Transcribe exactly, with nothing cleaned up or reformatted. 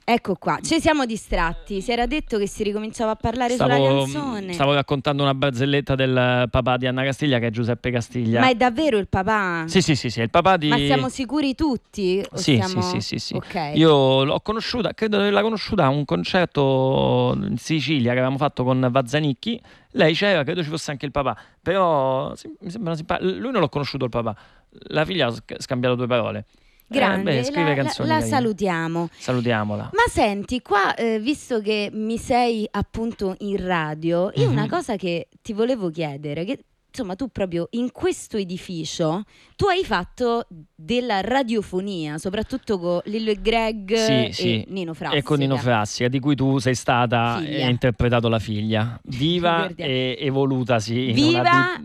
Ecco qua, ci siamo distratti. Si era detto che si ricominciava a parlare Stavo, sulla canzone. stavo raccontando una barzelletta del papà di Anna Castiglia, che è Giuseppe Castiglia. Ma è davvero il papà? Sì, sì, sì, sì, è il papà di... Ma siamo sicuri tutti? O Sì, siamo... sì, sì, sì, sì. Ok. Io l'ho conosciuta, credo di averla conosciuta a un concerto in Sicilia che avevamo fatto con Vazzanicchi. Lei c'era, credo ci fosse anche il papà, però sì, mi sembra simpa- lui non l'ho conosciuto il papà, la figlia ha sc- scambiato due parole. Grande, Eh, beh, scrive la, la- canzoni la carine. salutiamo. Salutiamola. Ma senti, qua, eh, visto che mi sei appunto in radio, io Mhm. una cosa che ti volevo chiedere, che insomma tu proprio in questo edificio, tu hai fatto della radiofonia, soprattutto con Lillo e Greg Sì, e sì. Nino Frassica. E con Nino Frassica, di cui tu sei stata Figlia. e hai interpretato la figlia, viva Ricordiamo. e evolutasi in una Viva di-